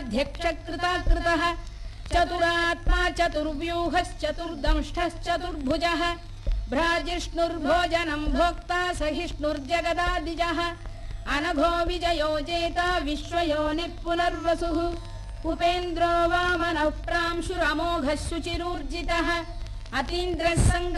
चतुराध्यक्षकृताकृतः चतुरात्मा चतुर्व्यूहश्चतुर्दंष्टश्चतुर्भुजः भ्राजिष्णुर्भोजनं भोक्ता सहिष्णुर्जगदादिजः अनघो विजयो जेता विश्वयोनिः पुनर्वसुः उपेन्द्रो वामनः प्रांशुरमोघः शुचिरूर्जितः अतीन्द्रः